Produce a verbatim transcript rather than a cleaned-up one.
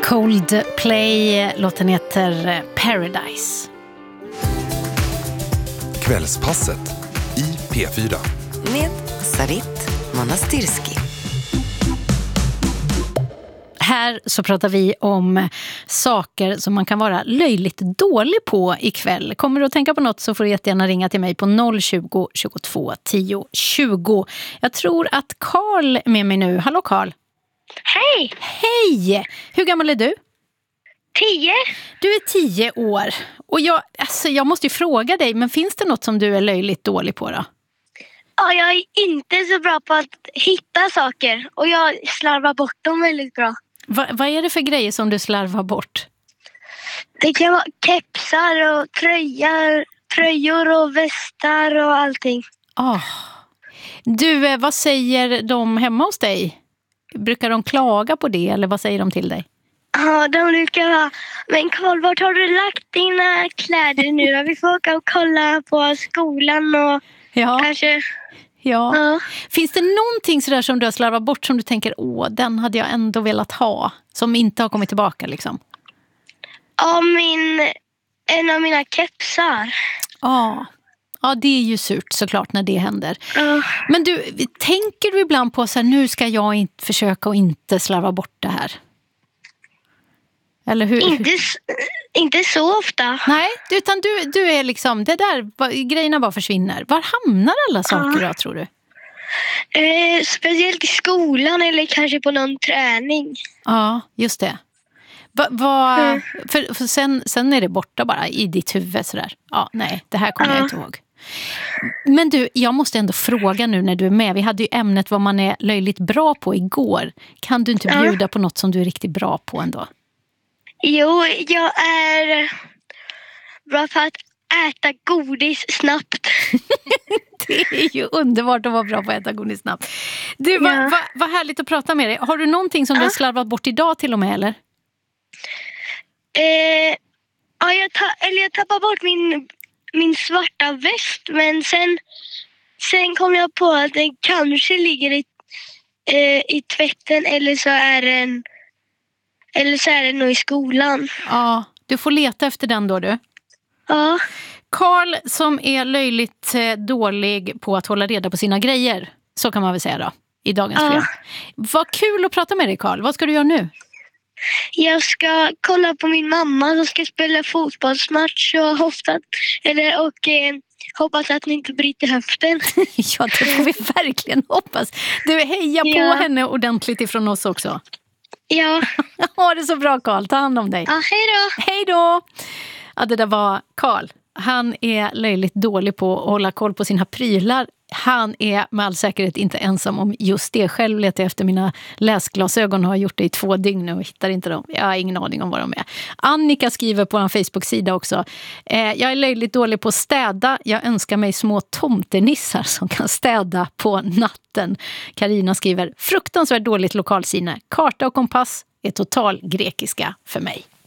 Coldplay, låten heter Paradise. Kvällspasset i P fyra. Med Sarit Monastirski. Här så pratar vi om saker som man kan vara löjligt dålig på ikväll. Kommer du att tänka på något så får du jättegärna ringa till mig på noll tjugo, tjugotvå, tio, tjugo. Jag tror att Karl är med mig nu. Hallå Karl. Hej! Hej! Hur gammal är du? Tio. Du är tio år. Och jag, alltså jag måste ju fråga dig, men finns det något som du är löjligt dålig på då? Ja, jag är inte så bra på att hitta saker. Och jag slarvar bort dem väldigt bra. Va, vad är det för grejer som du slarvar bort? Det kan vara kepsar och tröjor, tröjor och västar och allting. Oh. Du, vad säger de hemma hos dig? Brukar de klaga på det eller vad säger de till dig? Ja, de brukar vara, men Karl, vart har du lagt dina kläder nu då? Vi får åka och kolla på skolan och ja. kanske... Ja. ja. Finns det någonting sådär som du har slarvat bort som du tänker, åh, den hade jag ändå velat ha, som inte har kommit tillbaka liksom? Ja, min, en av mina kepsar. Ja. Ja, det är ju surt såklart när det händer. Ja. Men du, tänker du ibland på så här, nu ska jag inte försöka och inte slarva bort det här? Eller hur? Inte, inte så ofta. Nej, utan du, du är liksom, det där, grejerna bara försvinner. Var hamnar alla saker ja. då, tror du? Eh, speciellt i skolan eller kanske på någon träning. Ja, just det. Va, va, mm. för, för sen, sen är det borta bara i ditt huvud sådär. Ja, nej, det här kommer ja. jag inte ihåg. Men du, jag måste ändå fråga nu när du är med. Vi hade ju ämnet vad man är löjligt bra på igår. Kan du inte bjuda ja. på något som du är riktigt bra på ändå? Jo, jag är bra på att äta godis snabbt. Det är ju underbart att vara bra på att äta godis snabbt. Du, vad ja. va, va härligt att prata med dig. Har du någonting som ja. du har slarvat bort idag till och med, eller? Eh, ja, jag, ta, eller jag tappade bort min, min svarta väst. Men sen, sen kom jag på att den kanske ligger i, eh, i tvätten eller så är den... Eller så är det nog i skolan. Ja, du får leta efter den då du. Ja. Karl som är löjligt dålig på att hålla reda på sina grejer. Så kan man väl säga då, i dagens ja. program. Vad kul att prata med dig Karl. Vad ska du göra nu? Jag ska kolla på min mamma som ska spela fotbollsmatch och hoppas, eller, och eh, hoppas att ni inte bryter höften. Ja, det får vi verkligen hoppas. Du, heja ja. på henne ordentligt ifrån oss också. Ja. Ha det så bra Karl, ta hand om dig. Ja, hej då. Hej då. Ja, det där var Karl. Han är löjligt dålig på att hålla koll på sina prylar. Han är med all säkerhet inte ensam om just det. Själv letar jag efter mina läsglasögon och har gjort det i två dygn nu och hittar inte dem. Jag har ingen aning om vad de är. Annika skriver på en Facebook-sida också. Eh, jag är löjligt dålig på att städa. Jag önskar mig små tomtenissar som kan städa på natten. Karina skriver, fruktansvärt dåligt lokalsinne. Karta och kompass är total grekiska för mig.